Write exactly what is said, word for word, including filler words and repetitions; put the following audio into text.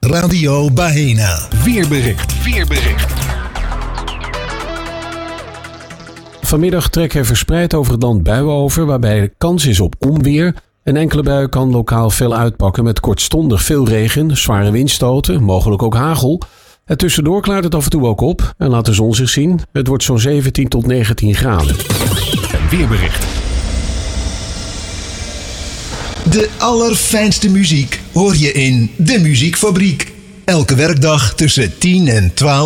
Radio Baena. Weerbericht. Weerbericht. Vanmiddag trekken er verspreid over het land buien over, waarbij er kans is op onweer. Een enkele bui kan lokaal veel uitpakken met kortstondig veel regen, zware windstoten, mogelijk ook hagel. En tussendoor klaart het af en toe ook op en laat de zon zich zien. Het wordt zo'n zeventien tot negentien graden. Een weerbericht. De allerfijnste muziek hoor je in De Muziekfabriek. Elke werkdag tussen tien en twaalf.